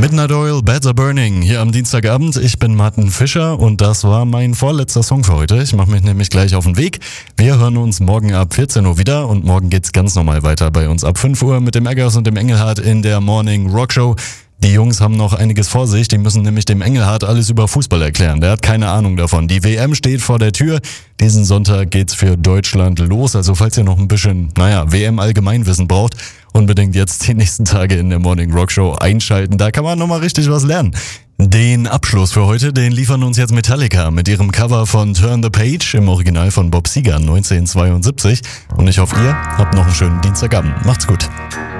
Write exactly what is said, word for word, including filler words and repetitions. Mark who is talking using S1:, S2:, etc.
S1: Midnight Oil, Beds Are Burning, hier am Dienstagabend. Ich bin Martin Fischer und das war mein vorletzter Song für heute. Ich mache mich nämlich gleich auf den Weg. Wir hören uns morgen ab vierzehn Uhr wieder und morgen geht's ganz normal weiter bei uns ab fünf Uhr mit dem Eggers und dem Engelhardt in der Morning Rock Show. Die Jungs haben noch einiges vor sich, die müssen nämlich dem Engelhardt alles über Fußball erklären. Der hat keine Ahnung davon. Die W M steht vor der Tür. Diesen Sonntag geht's für Deutschland los. Also falls ihr noch ein bisschen, naja, W M-Allgemeinwissen braucht, unbedingt jetzt die nächsten Tage in der Morning Rock Show einschalten. Da kann man nochmal richtig was lernen. Den Abschluss für heute, den liefern uns jetzt Metallica mit ihrem Cover von Turn the Page im Original von Bob Seger neunzehnhundertzweiundsiebzig. Und ich hoffe, ihr habt noch einen schönen Dienstagabend. Macht's gut.